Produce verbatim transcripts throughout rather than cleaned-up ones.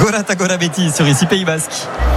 Gorata Gorabeti sur Ici Pays Basque.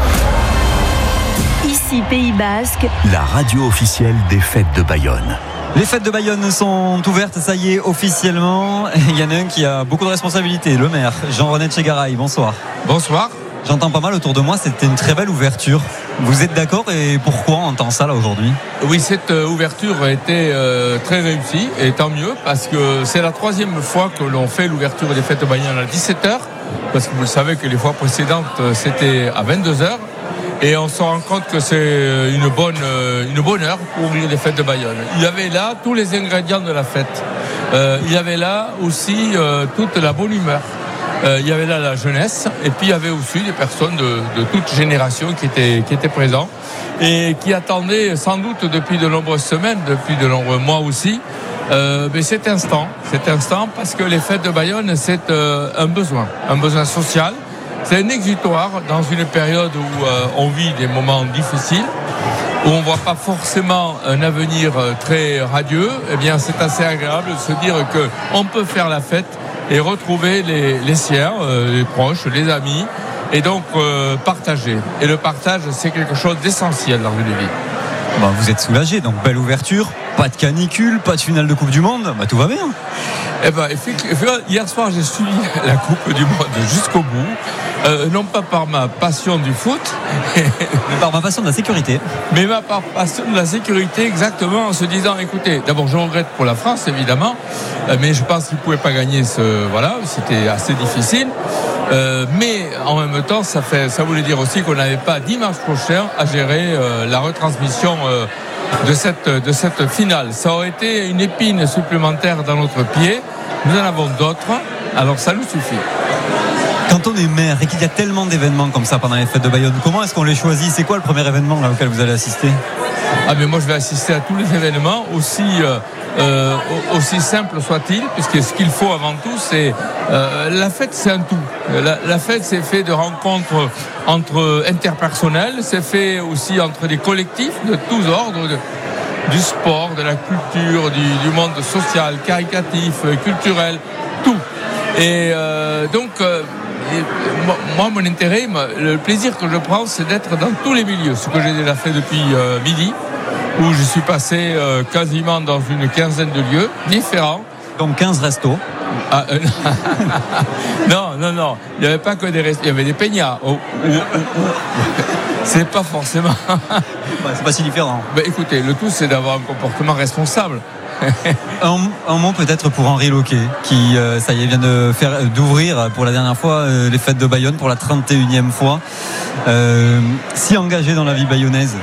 Ici Pays Basque, la radio officielle des fêtes de Bayonne. Les fêtes de Bayonne sont ouvertes, ça y est, officiellement. Il y en a un qui a beaucoup de responsabilités, le maire, Jean-René Tchegaray. Bonsoir. Bonsoir. J'entends pas mal autour de moi, c'était une très belle ouverture. Vous êtes d'accord et pourquoi on entend ça là aujourd'hui ? Oui, cette ouverture a été euh, très réussie et tant mieux parce que c'est la troisième fois que l'on fait l'ouverture des fêtes de Bayonne à dix-sept heures parce que vous le savez que les fois précédentes c'était à vingt-deux heures et on se rend compte que c'est une bonne, une bonne heure pour ouvrir les fêtes de Bayonne. Il y avait là tous les ingrédients de la fête. Euh, il y avait là aussi euh, toute la bonne humeur. Euh, il y avait là la jeunesse et puis il y avait aussi des personnes de, de toute génération qui étaient, qui étaient présents et qui attendaient sans doute depuis de nombreuses semaines, depuis de nombreux mois aussi, euh, mais cet instant, cet instant parce que les fêtes de Bayonne c'est euh, un besoin, un besoin social, c'est un exutoire dans une période où euh, on vit des moments difficiles, où on ne voit pas forcément un avenir très radieux. Eh bien c'est assez agréable de se dire qu'on peut faire la fête et retrouver les, les siens, euh, les proches, les amis, et donc euh, partager. Et le partage, c'est quelque chose d'essentiel dans une vie. Bah, vous êtes soulagé, donc belle ouverture, pas de canicule, pas de finale de Coupe du Monde, bah, tout va bien. Eh ben, effectivement, hier soir, j'ai suivi la Coupe du Monde jusqu'au bout, euh, non pas par ma passion du foot, mais par ma passion de la sécurité. Mais ma par passion de la sécurité, exactement, en se disant, écoutez, d'abord, je regrette pour la France, évidemment, euh, mais je pense qu'ils ne pouvaient pas gagner ce, voilà, c'était assez difficile. Euh, mais en même temps, ça fait, ça voulait dire aussi qu'on n'avait pas dimanche prochain à gérer euh, la retransmission euh, de cette, de cette finale. Ça aurait été une épine supplémentaire dans notre pied. Nous en avons d'autres, alors ça nous suffit. Quand on est maire et qu'il y a tellement d'événements comme ça pendant les fêtes de Bayonne, comment est-ce qu'on les choisit ? C'est quoi le premier événement là, auquel vous allez assister ? Ah mais moi je vais assister à tous les événements, aussi, euh, euh, aussi simple soit-il, puisque ce qu'il faut avant tout, c'est euh, la fête, c'est un tout. La, la fête, c'est fait de rencontres entre interpersonnels, c'est fait aussi entre des collectifs de tous ordres, de, du sport, de la culture, du, du monde social, caritatif, culturel, tout. Et euh, donc, euh, et, moi, mon intérêt, le plaisir que je prends, c'est d'être dans tous les milieux, ce que j'ai déjà fait depuis euh, midi, où je suis passé euh, quasiment dans une quinzaine de lieux différents. Donc quinze restos. Ah, euh, non, non, non. Il n'y avait pas que des restos, il y avait des peignats. Oh, oh, oh, oh. C'est pas forcément. C'est pas si différent. Ben, écoutez, le tout, c'est d'avoir un comportement responsable. un, un mot peut-être pour Henri Loquet qui euh, ça y est vient de faire d'ouvrir pour la dernière fois euh, les fêtes de Bayonne pour la trente et unième fois, euh, si engagé dans la vie bayonnaise.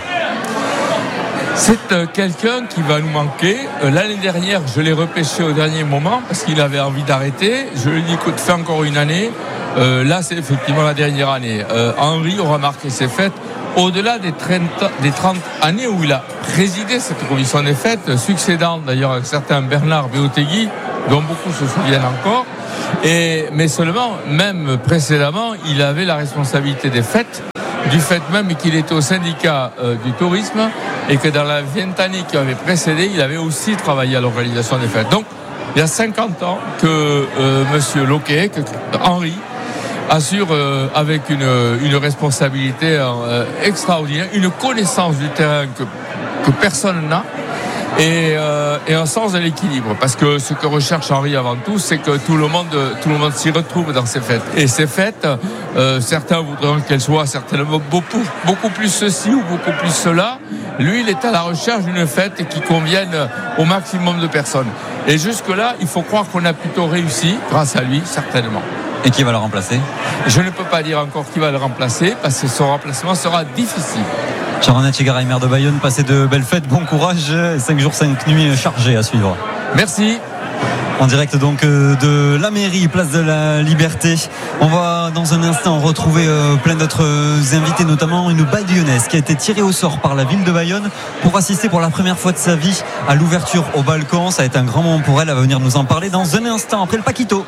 C'est euh, quelqu'un qui va nous manquer. Euh, l'année dernière, je l'ai repêché au dernier moment parce qu'il avait envie d'arrêter. Je lui ai dit, écoute, fais encore une année. Euh, là, c'est effectivement la dernière année. Euh, Henri aura marqué ses fêtes. Au-delà des trente, des trente années où il a présidé cette commission des fêtes, succédant d'ailleurs à un certain Bernard Béotegui, dont beaucoup se souviennent encore, et, mais seulement, même précédemment, il avait la responsabilité des fêtes, du fait même qu'il était au syndicat euh, du tourisme, et que dans la vingtaine d'années qui avait précédé, il avait aussi travaillé à l'organisation des fêtes. Donc, il y a cinquante ans que euh, M. Loquet, que Henri, assure euh, avec une, une responsabilité euh, extraordinaire, une connaissance du terrain que, que personne n'a et, euh, et un sens de l'équilibre. Parce que ce que recherche Henri avant tout, c'est que tout le monde, tout le monde s'y retrouve dans ces fêtes. Et ces fêtes, euh, certains voudront qu'elles soient certainement beaucoup, beaucoup plus ceci ou beaucoup plus cela. Lui, il est à la recherche d'une fête qui convienne au maximum de personnes. Et jusque-là, il faut croire qu'on a plutôt réussi, grâce à lui, certainement. Et qui va le remplacer ? Je ne peux pas dire encore qui va le remplacer parce que son remplacement sera difficile. Jean-René Tchegaray, maire de Bayonne, passez de belles fêtes, bon courage, cinq jours, cinq nuits chargées à suivre. Merci. En direct donc de la mairie, place de la Liberté. On va dans un instant retrouver plein d'autres invités, notamment une bayonnaise qui a été tirée au sort par la ville de Bayonne pour assister pour la première fois de sa vie à l'ouverture au balcon. Ça a été un grand moment pour elle, elle va venir nous en parler dans un instant après le Paquito.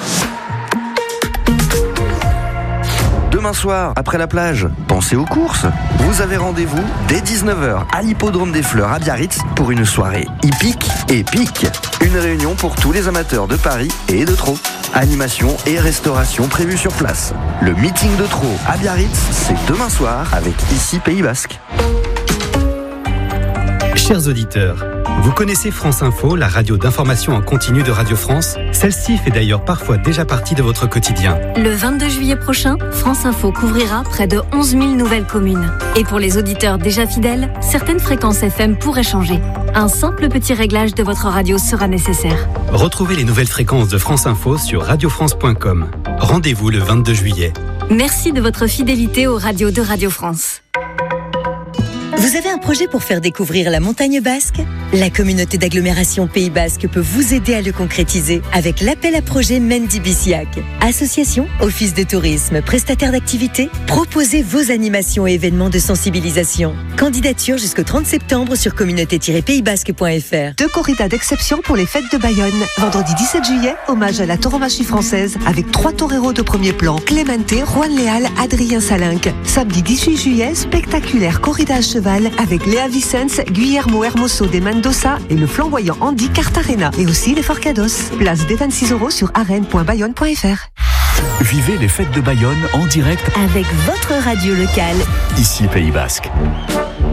Demain soir, après la plage, pensez aux courses. Vous avez rendez-vous dès dix-neuf heures à l'hippodrome des Fleurs à Biarritz pour une soirée hippique et épique. Une réunion pour tous les amateurs de paris et de trot. Animation et restauration prévues sur place. Le meeting de trop à Biarritz, c'est demain soir avec Ici Pays Basque. Chers auditeurs, vous connaissez France Info, la radio d'information en continu de Radio France? Celle-ci fait d'ailleurs parfois déjà partie de votre quotidien. Le vingt-deux juillet prochain, France Info couvrira près de onze mille nouvelles communes. Et pour les auditeurs déjà fidèles, certaines fréquences F M pourraient changer. Un simple petit réglage de votre radio sera nécessaire. Retrouvez les nouvelles fréquences de France Info sur radio france point com. Rendez-vous le vingt-deux juillet. Merci de votre fidélité aux radios de Radio France. Vous avez un projet pour faire découvrir la montagne basque? La communauté d'agglomération Pays Basque peut vous aider à le concrétiser avec l'appel à projet Mendibisiak. Association, office de tourisme, prestataire d'activités, proposez vos animations et événements de sensibilisation. Candidature jusqu'au trente septembre sur communauté tiret pays basque point f r. Deux corridas d'exception pour les fêtes de Bayonne. Vendredi dix-sept juillet, hommage à la tauromachie française avec trois toreros de premier plan, Clemente, Juan Leal, Adrien Salinck. Samedi dix-huit juillet, spectaculaire corrida à cheval avec Léa Vicens, Guillermo Hermoso de Mendoza et le flamboyant Andy Cartarena. Et aussi les Forcados. Place des vingt-six euros sur arène point bayonne point f r. Vivez les fêtes de Bayonne en direct avec votre radio locale. Ici Pays Basque.